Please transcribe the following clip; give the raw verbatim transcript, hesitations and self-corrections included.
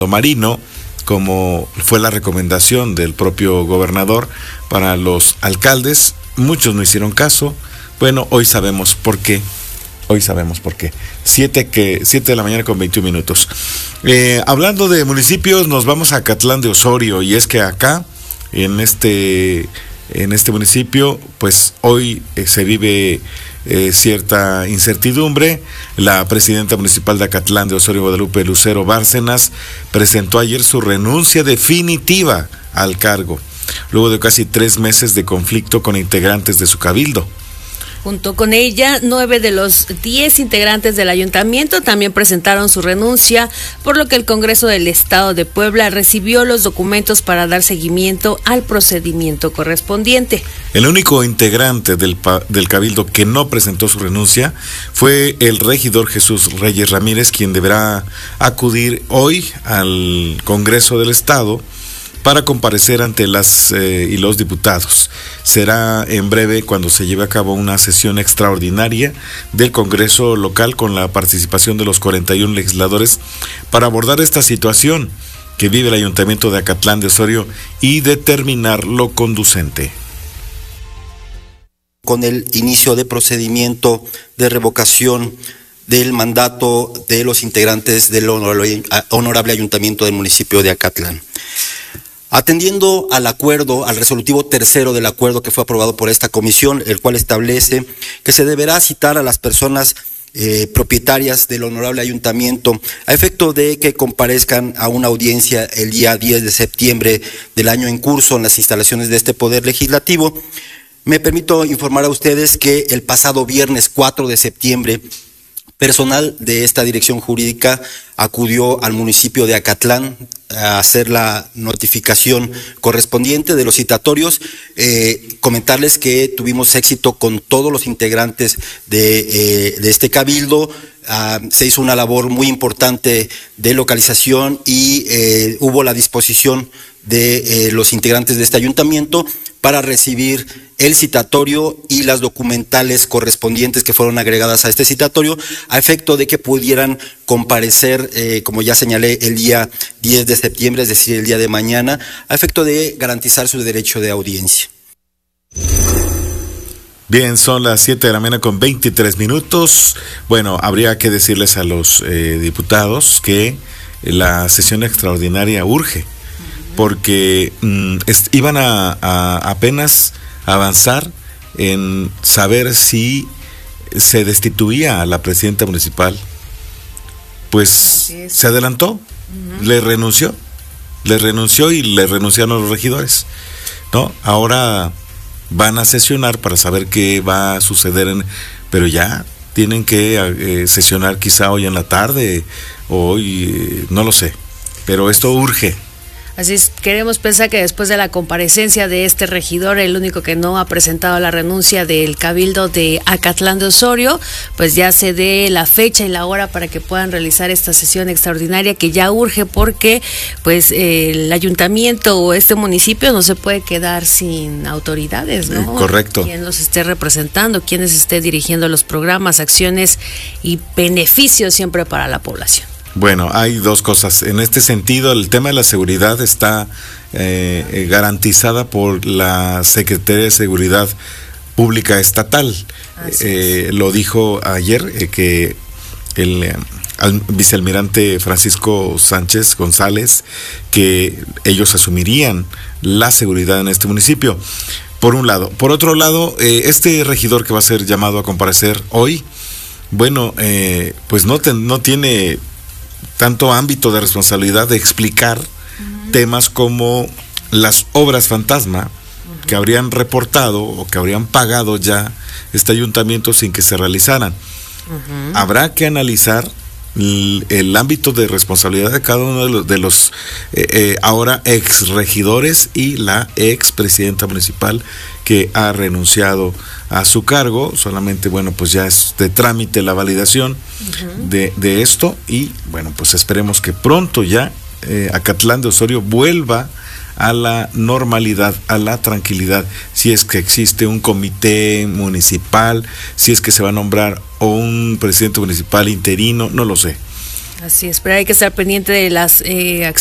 marino, como fue la recomendación del propio gobernador para los alcaldes. Muchos no hicieron caso. Bueno, hoy sabemos por qué. Hoy sabemos por qué. Siete, que, siete de la mañana con veintiún minutos. Eh, hablando de municipios, nos vamos a Acatlán de Osorio, y es que acá, en este, en este municipio, pues hoy eh, se vive eh, cierta incertidumbre. La presidenta municipal de Acatlán de Osorio, Guadalupe Lucero Bárcenas, presentó ayer su renuncia definitiva al cargo, luego de casi tres meses de conflicto con integrantes de su cabildo. Junto con ella, nueve de los diez integrantes del ayuntamiento también presentaron su renuncia, por lo que el Congreso del Estado de Puebla recibió los documentos para dar seguimiento al procedimiento correspondiente. El único integrante del, del cabildo que no presentó su renuncia fue el regidor Jesús Reyes Ramírez, quien deberá acudir hoy al Congreso del Estado para comparecer ante las eh, y los diputados. Será en breve cuando se lleve a cabo una sesión extraordinaria del Congreso local con la participación de los cuarenta y uno legisladores para abordar esta situación que vive el Ayuntamiento de Acatlán de Osorio y determinar lo conducente. Con el inicio de procedimiento de revocación del mandato de los integrantes del honorable, honorable Ayuntamiento del municipio de Acatlán. Atendiendo al acuerdo, al resolutivo tercero del acuerdo que fue aprobado por esta comisión, el cual establece que se deberá citar a las personas eh, propietarias del honorable ayuntamiento a efecto de que comparezcan a una audiencia el día diez de septiembre del año en curso en las instalaciones de este Poder Legislativo, me permito informar a ustedes que el pasado viernes cuatro de septiembre, personal de esta dirección jurídica acudió al municipio de Acatlán a hacer la notificación correspondiente de los citatorios. Eh, comentarles que tuvimos éxito con todos los integrantes de, eh, de este cabildo. Uh, se hizo una labor muy importante de localización y eh, hubo la disposición de eh, los integrantes de este ayuntamiento para recibir el citatorio y las documentales correspondientes que fueron agregadas a este citatorio, a efecto de que pudieran comparecer, eh, como ya señalé, el día diez de septiembre, es decir, el día de mañana, a efecto de garantizar su derecho de audiencia. Bien, son las siete de la mañana con veintitrés minutos. Bueno, habría que decirles a los eh, diputados que la sesión extraordinaria urge, porque mm, est- iban a, a apenas avanzar en saber si se destituía a la presidenta municipal. Pues se adelantó, uh-huh. le renunció, le renunció y le renunciaron los regidores, ¿no? Ahora van a sesionar para saber qué va a suceder, en, pero ya tienen que eh, sesionar quizá hoy en la tarde, o hoy, eh, no lo sé, pero esto urge. Así es, queremos pensar que después de la comparecencia de este regidor, el único que no ha presentado la renuncia del cabildo de Acatlán de Osorio, pues ya se dé la fecha y la hora para que puedan realizar esta sesión extraordinaria que ya urge, porque pues eh, el ayuntamiento o este municipio no se puede quedar sin autoridades, ¿no? Correcto. Quien los esté representando, quienes esté dirigiendo los programas, acciones y beneficios siempre para la población. Bueno, hay dos cosas. En este sentido, el tema de la seguridad está eh, garantizada por la Secretaría de Seguridad Pública Estatal. Eh, lo dijo ayer eh, que el eh, al, vicealmirante Francisco Sánchez González, que ellos asumirían la seguridad en este municipio. Por un lado. Por otro lado, eh, este regidor que va a ser llamado a comparecer hoy, bueno, eh, pues no, te, no tiene tanto ámbito de responsabilidad de explicar uh-huh. temas como las obras fantasma uh-huh. que habrían reportado o que habrían pagado ya este ayuntamiento sin que se realizaran. Uh-huh. Habrá que analizar el, el ámbito de responsabilidad de cada uno de los, de los eh, eh, ahora ex regidores y la ex presidenta municipal que ha renunciado a su cargo. Solamente, bueno, pues ya es de trámite la validación uh-huh. de, de esto, y bueno, pues esperemos que pronto ya eh, Acatlán de Osorio vuelva a la normalidad, a la tranquilidad, si es que existe un comité municipal, si es que se va a nombrar o un presidente municipal interino, no lo sé. Así es, pero hay que estar pendiente de las eh,